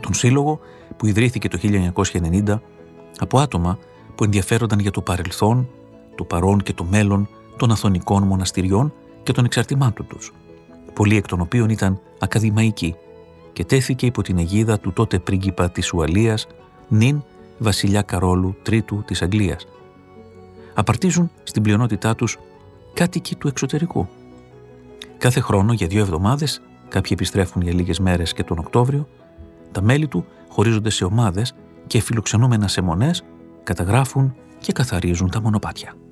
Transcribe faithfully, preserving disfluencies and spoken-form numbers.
Τον σύλλογο που ιδρύθηκε το χίλια εννιακόσια ενενήντα από άτομα που ενδιαφέρονταν για το παρελθόν, το παρόν και το μέλλον των αθωνικών μοναστηριών και των εξαρτημάτων τους, πολλοί εκ των οποίων ήταν ακαδημαϊκοί, και τέθηκε υπό την αιγίδα του τότε πρίγκιπα της Ουαλίας, νυν βασιλιά Καρόλου Τρίτου της Αγγλίας. Απαρτίζουν στην πλειονότητά τους κάτοικοι του εξωτερικού. Κάθε χρόνο για δύο εβδομάδες, κάποιοι επιστρέφουν για λίγες μέρες και τον Οκτώβριο, τα μέλη του χωρίζονται σε ομάδες και φιλοξενούμενα σε μονές καταγράφουν και καθαρίζουν τα μονοπάτια.